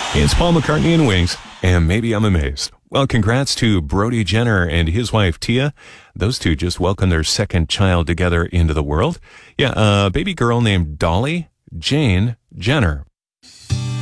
It's Paul McCartney and Wings, and maybe I'm amazed. Well, congrats to Brody Jenner and his wife, Tia. Those two just welcomed their second child together into the world. Yeah, a baby girl named Dolly Jane Jenner.